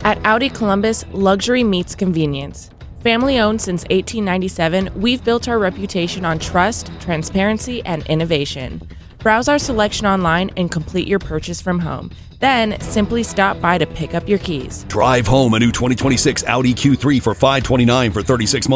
At Audi Columbus, luxury meets convenience. Family owned since 1897, we've built our reputation on trust, transparency, and innovation. Browse our selection online and complete your purchase from home. Then simply stop by to pick up your keys. Drive home a new 2026 Audi Q3 for $529 for 36 months.